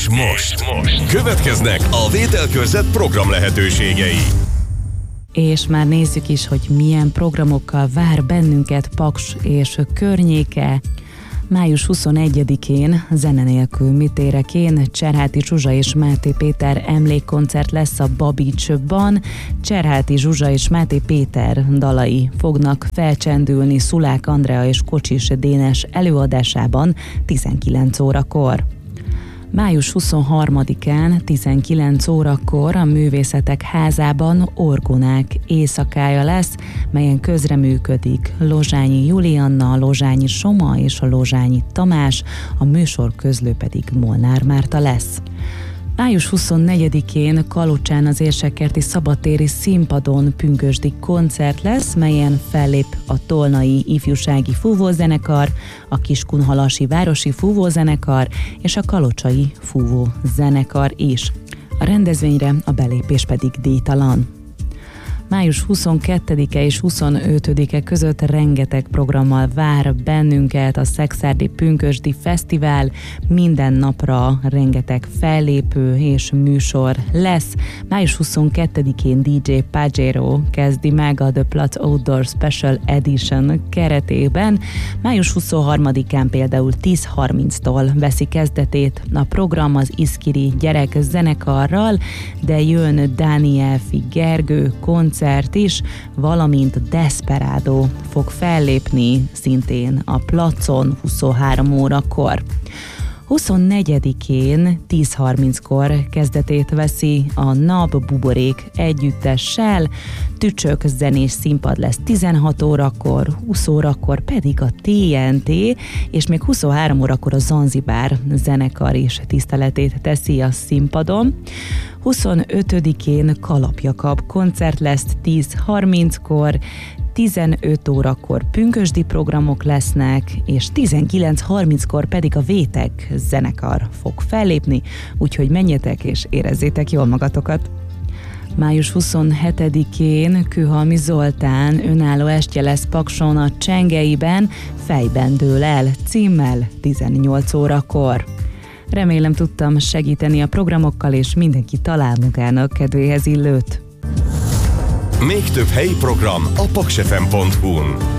És most következnek a Vételkörzet program lehetőségei. És már nézzük is, hogy milyen programokkal vár bennünket Paks és környéke. Május 21-én, zene nélkül mit érek én, Cserháti Zsuzsa és Máté Péter emlékkoncert lesz a Babicsban. Cserháti Zsuzsa és Máté Péter dalai fognak felcsendülni Szulák Andrea és Kocsis Dénes előadásában 19 órakor. Május 23-án 19 órakor a Művészetek Házában Orgonák éjszakája lesz, melyen közreműködik Lozsányi Julianna, Lozsányi Soma és a Lozsányi Tamás, a műsor közlő pedig Molnár Márta lesz. Május 24-én Kalocsán az Érsekkerti Szabadtéri Színpadon pünkösdi koncert lesz, melyen fellép a Tolnai Ifjúsági Fúvózenekar, a Kiskunhalasi Városi Fúvózenekar és a Kalocsai Fúvózenekar is. A rendezvényre a belépés pedig díjtalan. Május 22-e és 25-e között rengeteg programmal vár bennünket a Szekszárdi Pünkösdi Fesztivál. Minden napra rengeteg fellépő és műsor lesz. Május 22-én DJ Pajero kezdi meg a The Platz Outdoor Special Edition keretében. Május 23-án például 10:30-tól veszi kezdetét a program az Iszkiri Gyerek zenekarral, de jön Dániel Gergő koncert is, valamint Desperado fog fellépni szintén a placon 23 órakor. 24-én 10:30-kor kezdetét veszi a Nap Buborék együttessel, Tücsök zenés színpad lesz 16 órakor, 20 órakor pedig a TNT, és még 23 órakor a Zanzibár zenekar is tiszteletét teszi a színpadon. 25-én Kalap Jakab koncert lesz 10:30-kor, 15 órakor pünkösdi programok lesznek, és 19:30-kor pedig a Vétek zenekar fog fellépni, úgyhogy menjetek és érezzétek jól magatokat. Május 27-én Kőhalmi Zoltán önálló estje lesz Pakson a Csengeiben, Fejben dől el címmel 18 órakor. Remélem tudtam segíteni a programokkal, és mindenki talál magának kedvéhez illőt. Még több helyi program a paksfm.hu-n.